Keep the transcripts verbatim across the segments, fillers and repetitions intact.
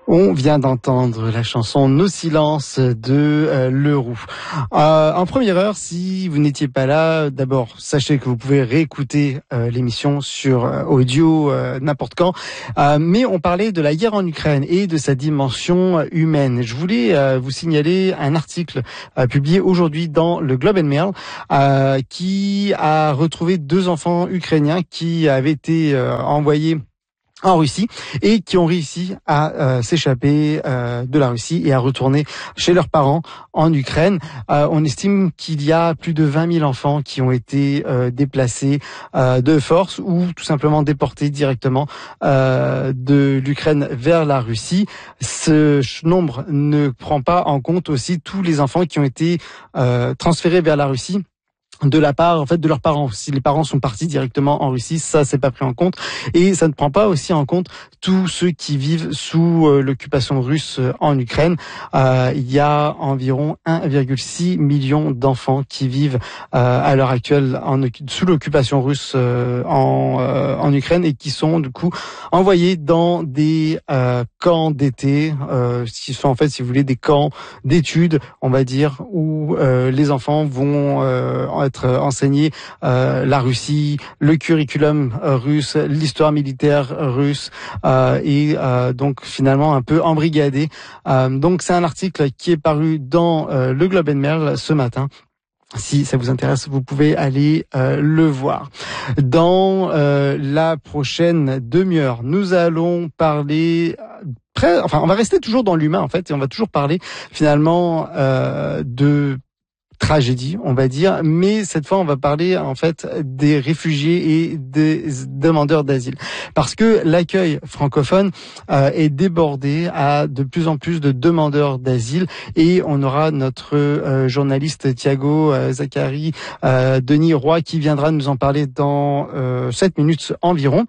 On vient d'entendre la chanson Nos silences de euh, Leroux. Euh, en première heure, si vous n'étiez pas là, d'abord, sachez que vous pouvez réécouter euh, l'émission sur euh, audio euh, n'importe quand. Euh, mais on parlait de la guerre en Ukraine et de sa dimension humaine. Je voulais euh, vous signaler un article euh, publié aujourd'hui dans le Globe and Mail euh, qui a retrouvé deux enfants ukrainiens qui avaient été euh, envoyés en Russie et qui ont réussi à euh, s'échapper euh, de la Russie et à retourner chez leurs parents en Ukraine. Euh, on estime qu'il y a plus de vingt mille enfants qui ont été euh, déplacés euh, de force ou tout simplement déportés directement euh, de l'Ukraine vers la Russie. Ce nombre ne prend pas en compte aussi tous les enfants qui ont été euh, transférés vers la Russie de la part, en fait, de leurs parents. Si les parents sont partis directement en Russie, ça, c'est pas pris en compte. Et ça ne prend pas aussi en compte tous ceux qui vivent sous euh, l'occupation russe euh, en Ukraine. Euh, il y a environ un virgule six million d'enfants qui vivent euh, à l'heure actuelle en, sous l'occupation russe euh, en, euh, en Ukraine et qui sont, du coup, envoyés dans des euh, camps d'été, euh, qui sont, en fait, si vous voulez, des camps d'études, on va dire, où euh, les enfants vont euh, être enseigné euh, la Russie, le curriculum euh, russe, l'histoire militaire russe euh, et euh, donc finalement un peu embrigadé. Euh, donc c'est un article qui est paru dans euh, le Globe and Mail ce matin. Si ça vous intéresse, vous pouvez aller euh, le voir. Dans euh, la prochaine demi-heure, nous allons parler très, enfin on va rester toujours dans l'humain en fait et on va toujours parler finalement euh, de tragédie, on va dire, mais cette fois on va parler en fait des réfugiés et des demandeurs d'asile, parce que l'accueil francophone euh, est débordé à de plus en plus de demandeurs d'asile et on aura notre euh, journaliste Thiago euh, Zachary euh, Denis Roy qui viendra nous en parler dans euh, sept minutes environ.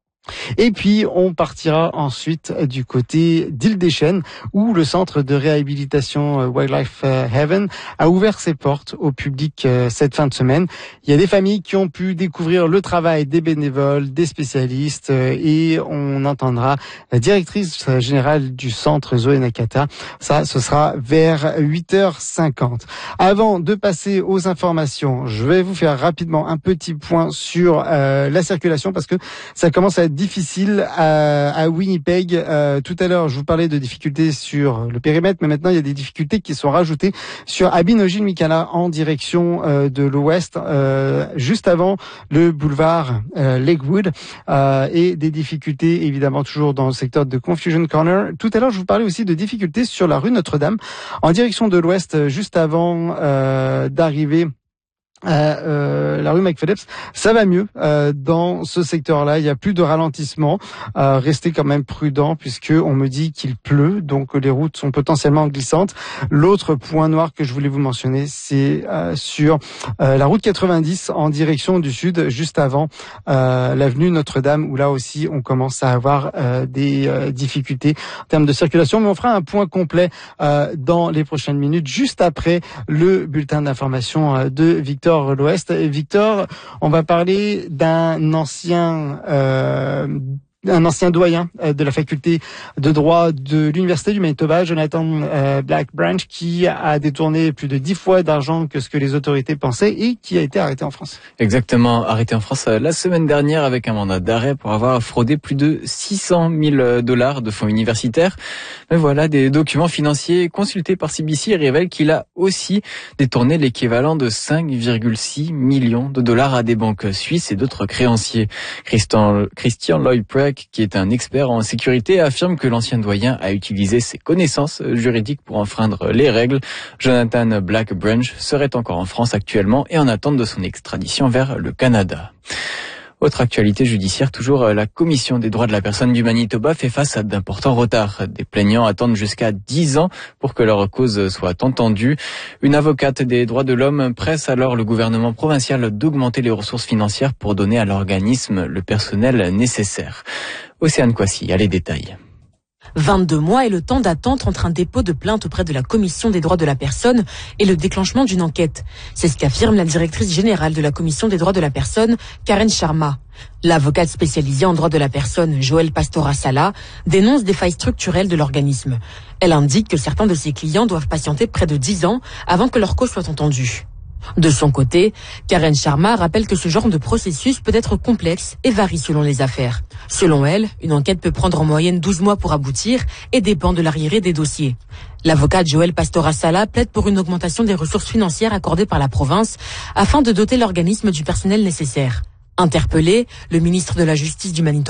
Et puis, on partira ensuite du côté d'Île-des-Chênes, où le centre de réhabilitation Wildlife Heaven a ouvert ses portes au public cette fin de semaine. Il y a des familles qui ont pu découvrir le travail des bénévoles, des spécialistes, et on entendra la directrice générale du centre, Zoé Nakata. Ça, ce sera vers huit heures cinquante. Avant de passer aux informations, je vais vous faire rapidement un petit point sur euh, la circulation, parce que ça commence à être difficile à, à Winnipeg. Euh, tout à l'heure, je vous parlais de difficultés sur le périmètre, mais maintenant il y a des difficultés qui sont rajoutées sur Abinojin-Mikala en direction euh, de l'ouest, euh, juste avant le boulevard euh, Lakewood, euh, et des difficultés évidemment toujours dans le secteur de Confusion Corner. Tout à l'heure, je vous parlais aussi de difficultés sur la rue Notre-Dame en direction de l'ouest, juste avant euh, d'arriver Euh, euh, la rue McPhillips. Ça va mieux euh, dans ce secteur-là. Il y a plus de ralentissement. Euh, restez quand même prudent puisque on me dit qu'il pleut, donc les routes sont potentiellement glissantes. L'autre point noir que je voulais vous mentionner, c'est euh, sur euh, la route quatre-vingt-dix en direction du sud, juste avant euh, l'avenue Notre-Dame, où là aussi on commence à avoir euh, des euh, difficultés en termes de circulation. Mais on fera un point complet euh, dans les prochaines minutes, juste après le bulletin d'information euh, de Victor l'Ouest. Victor, on va parler d'un ancien euh, un ancien doyen de la faculté de droit de l'université du Manitoba, Jonathan euh, Black-Branch, qui a détourné plus de dix fois d'argent que ce que les autorités pensaient et qui a été arrêté en France. Exactement, arrêté en France la semaine dernière avec un mandat d'arrêt pour avoir fraudé plus de six cent mille dollars de fonds universitaires. Mais voilà, des documents financiers consultés par C B C révèlent qu'il a aussi détourné l'équivalent de cinq virgule six millions de dollars à des banques suisses et d'autres créanciers. Christian, Christian Lloyd-Pregg, qui est un expert en sécurité, affirme que l'ancien doyen a utilisé ses connaissances juridiques pour enfreindre les règles. Jonathan Black-Branch serait encore en France actuellement et en attente de son extradition vers le Canada. Autre actualité judiciaire, toujours la Commission des droits de la personne du Manitoba fait face à d'importants retards. Des plaignants attendent jusqu'à dix ans pour que leur cause soit entendue. Une avocate des droits de l'homme presse alors le gouvernement provincial d'augmenter les ressources financières pour donner à l'organisme le personnel nécessaire. Océane Kwasi a les détails. vingt-deux mois est le temps d'attente entre un dépôt de plainte auprès de la Commission des droits de la personne et le déclenchement d'une enquête. C'est ce qu'affirme la directrice générale de la Commission des droits de la personne, Karen Sharma. L'avocate spécialisée en droit de la personne, Joël Pastora-Sala, dénonce des failles structurelles de l'organisme. Elle indique que certains de ses clients doivent patienter près de dix ans avant que leur cause soit entendue. De son côté, Karen Sharma rappelle que ce genre de processus peut être complexe et varie selon les affaires. Selon elle, une enquête peut prendre en moyenne douze mois pour aboutir et dépend de l'arriéré des dossiers. L'avocate Joël Pastora-Sala plaide pour une augmentation des ressources financières accordées par la province afin de doter l'organisme du personnel nécessaire. Interpellé, le ministre de la Justice du Manitoba